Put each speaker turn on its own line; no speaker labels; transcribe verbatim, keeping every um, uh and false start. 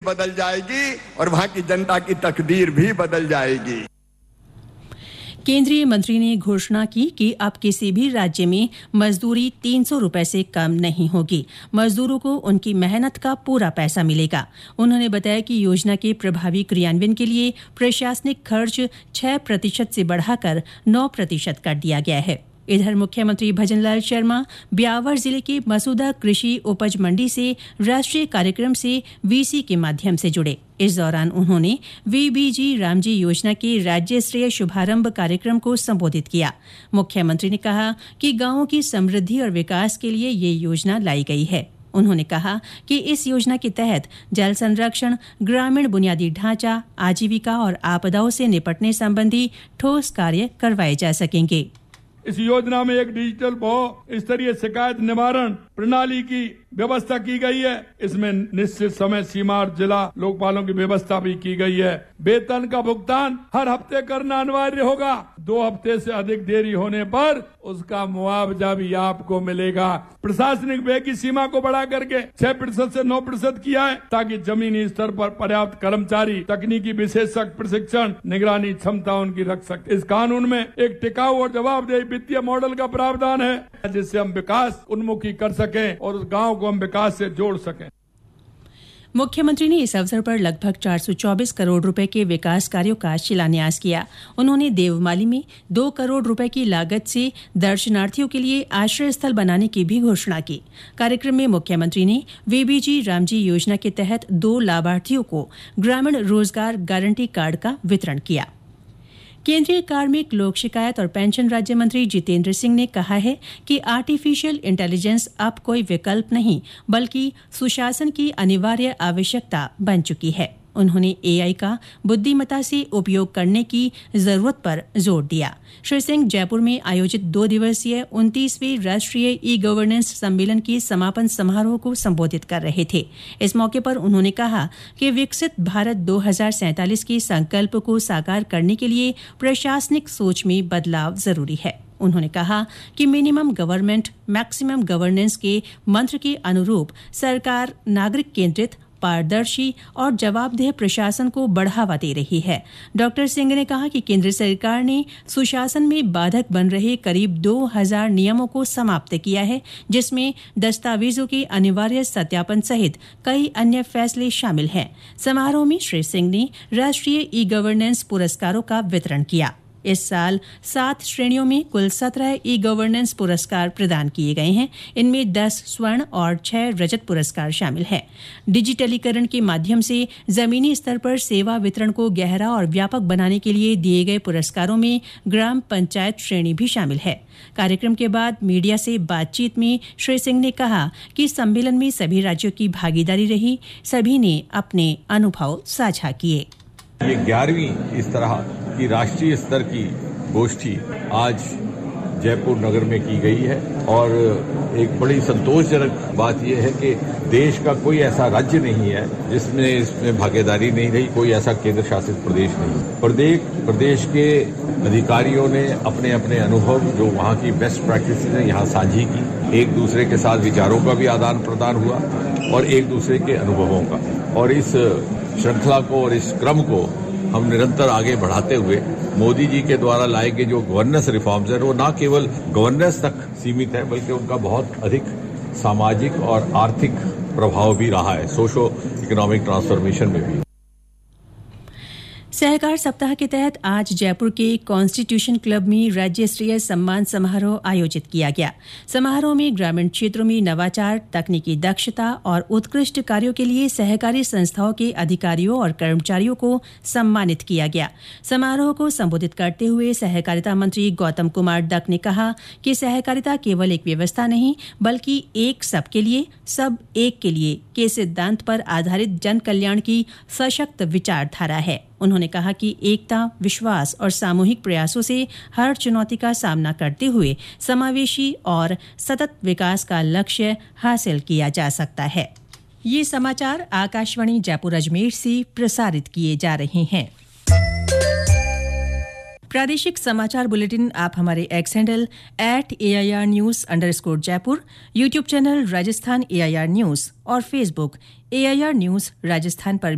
बदल जाएगी और वहां की जनता की तकदीर भी बदल जाएगी।
केंद्रीय मंत्री ने घोषणा की कि अब किसी भी राज्य में मजदूरी तीन सौ रुपए से कम नहीं होगी। मजदूरों को उनकी मेहनत का पूरा पैसा मिलेगा। उन्होंने बताया कि योजना के प्रभावी क्रियान्वयन के लिए प्रशासनिक खर्च छह प्रतिशत से बढ़ाकर नौ प्रतिशत कर दिया गया है। इधर मुख्यमंत्री भजनलाल शर्मा ब्यावर जिले के मसूदा कृषि उपज मंडी से राष्ट्रीय कार्यक्रम से वीसी के माध्यम से जुड़े। इस दौरान उन्होंने वीबीजी रामजी योजना के राज्य स्तरीय शुभारंभ कार्यक्रम को संबोधित किया। मुख्यमंत्री ने कहा कि गांवों की समृद्धि और विकास के लिए ये योजना लाई गई है। उन्होंने कहा कि इस योजना के तहत जल संरक्षण, ग्रामीण बुनियादी ढांचा, आजीविका और आपदाओं से निपटने संबंधी ठोस कार्य करवाए जा सकेंगे।
इस योजना में एक डिजिटल बहु स्तरीय शिकायत निवारण प्रणाली की व्यवस्था की गई है। इसमें निश्चित समय सीमा और जिला लोकपालों की व्यवस्था भी की गई है। वेतन का भुगतान हर हफ्ते करना अनिवार्य होगा। दो हफ्ते से अधिक देरी होने पर उसका मुआवजा भी आपको मिलेगा। प्रशासनिक व्यय की सीमा को बढ़ा करके छह प्रतिशत से नौ प्रतिशत किया है, ताकि जमीनी स्तर पर पर्याप्त कर्मचारी तकनीकी विशेषज्ञ प्रशिक्षण निगरानी क्षमता उनकी रख सके। इस कानून में एक टिकाऊ और जवाबदेही वित्तीय मॉडल का प्रावधान है, जिससे हम विकास उन्मुखी कर सकें और उस गांव को हम विकास से जोड़ सकें।
मुख्यमंत्री ने इस अवसर पर लगभग चार सौ चौबीस करोड़ रुपए के विकास कार्यों का शिलान्यास किया। उन्होंने देवमाली में दो करोड़ रुपए की लागत से दर्शनार्थियों के लिए आश्रय स्थल बनाने की भी घोषणा की। कार्यक्रम में मुख्यमंत्री ने वीबीजी रामजी योजना के तहत दो लाभार्थियों को ग्रामीण रोजगार गारंटी कार्ड का वितरण किया। केंद्रीय कार्मिक, लोक शिकायत और पेंशन राज्य मंत्री जितेंद्र सिंह ने कहा है कि आर्टिफिशियल इंटेलिजेंस अब कोई विकल्प नहीं बल्कि सुशासन की अनिवार्य आवश्यकता बन चुकी है। उन्होंने एआई का बुद्धिमत्ता से उपयोग करने की जरूरत पर जोर दिया। श्री सिंह जयपुर में आयोजित दो दिवसीय उनतीसवें राष्ट्रीय ई गवर्नेंस सम्मेलन के समापन समारोह को संबोधित कर रहे थे। इस मौके पर उन्होंने कहा कि विकसित भारत दो हज़ार सैंतालीस के संकल्प को साकार करने के लिए प्रशासनिक सोच में बदलाव जरूरी है। उन्होंने कहा कि मिनिमम गवर्नमेंट मैक्सिमम गवर्नेंस के मंत्र के अनुरूप सरकार नागरिक केंद्रित, पारदर्शी और जवाबदेह प्रशासन को बढ़ावा दे रही है। डॉक्टर सिंह ने कहा कि केंद्र सरकार ने सुशासन में बाधक बन रहे करीब दो हज़ार नियमों को समाप्त किया है, जिसमें दस्तावेजों के अनिवार्य सत्यापन सहित कई अन्य फैसले शामिल हैं। समारोह में श्री सिंह ने राष्ट्रीय ई गवर्नेंस पुरस्कारों का वितरण किया। इस साल सात श्रेणियों में कुल सत्रह ई गवर्नेंस पुरस्कार प्रदान किए गए हैं। इनमें दस स्वर्ण और छह रजत पुरस्कार शामिल हैं। डिजिटलीकरण के माध्यम से जमीनी स्तर पर सेवा वितरण को गहरा और व्यापक बनाने के लिए दिए गए पुरस्कारों में ग्राम पंचायत श्रेणी भी शामिल है। कार्यक्रम के बाद मीडिया से बातचीत में श्री सिंह ने कहा कि सम्मेलन में सभी राज्यों की भागीदारी रही, सभी ने अपने अनुभव साझा किए।
ये ग्यारहवीं इस तरह की राष्ट्रीय स्तर की गोष्ठी आज जयपुर नगर में की गई है और एक बड़ी संतोषजनक बात यह है कि देश का कोई ऐसा राज्य नहीं है जिसमें इसमें भागीदारी नहीं रही, कोई ऐसा केंद्र शासित प्रदेश नहीं। प्रत्येक प्रदेश के अधिकारियों ने अपने अपने अनुभव, जो वहाँ की बेस्ट प्रैक्टिसेस हैं, यहाँ साझी की। एक दूसरे के साथ विचारों का भी आदान प्रदान हुआ और एक दूसरे के अनुभवों का, और इस श्रृंखला को और इस क्रम को हम निरंतर आगे बढ़ाते हुए मोदी जी के द्वारा लाए गए जो गवर्नेंस रिफॉर्म्स है, वो न केवल गवर्नेंस तक सीमित है बल्कि उनका बहुत अधिक सामाजिक और आर्थिक प्रभाव भी रहा है, सोशो इकोनॉमिक ट्रांसफॉर्मेशन में भी।
सहकार सप्ताह के तहत आज जयपुर के कॉन्स्टिट्यूशन क्लब में राज्य स्तरीय सम्मान समारोह आयोजित किया गया। समारोह में ग्रामीण क्षेत्रों में नवाचार, तकनीकी दक्षता और उत्कृष्ट कार्यों के लिए सहकारी संस्थाओं के अधिकारियों और कर्मचारियों को सम्मानित किया गया। समारोह को संबोधित करते हुए सहकारिता मंत्री गौतम कुमार डक ने कहा कि सहकारिता केवल एक व्यवस्था नहीं बल्कि एक सबके लिए, सब एक के लिए के सिद्धांत पर आधारित जन कल्याण की सशक्त विचारधारा है। उन्होंने कहा कि एकता, विश्वास और सामूहिक प्रयासों से हर चुनौती का सामना करते हुए समावेशी और सतत विकास का लक्ष्य हासिल किया जा सकता है। ये समाचार आकाशवाणी जयपुर अजमेर से प्रसारित किए जा रहे हैं। प्रादेशिक समाचार बुलेटिन आप हमारे x handle at A I R news under score Jaipur, YouTube channel Rajasthan A I R news और Facebook A I R news Rajasthan पर